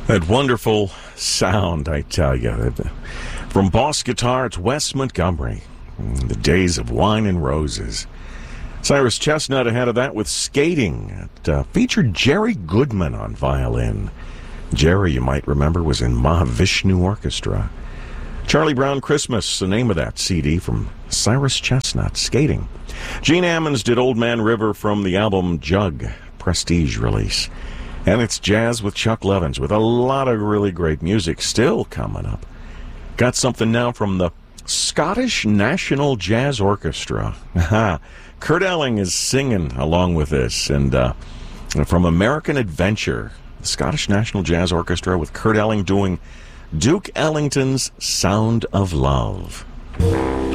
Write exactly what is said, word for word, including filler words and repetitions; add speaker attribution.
Speaker 1: That wonderful sound, I tell you. From Boss Guitar, it's Wes Montgomery. The Days of Wine and Roses. Cyrus Chestnut ahead of that with Skating. It uh, featured Jerry Goodman on violin. Jerry, you might remember, was in Mahavishnu Orchestra. Charlie Brown Christmas, the name of that C D from Cyrus Chestnut, Skating. Gene Ammons did Old Man River from the album Jug, Prestige release. And it's Jazz with Chuck Levins with a lot of really great music still coming up. Got something now from the Scottish National Jazz Orchestra. Kurt Elling is singing along with this. And uh, from American Adventure, the Scottish National Jazz Orchestra with Kurt Elling doing Duke Ellington's Sound of Love.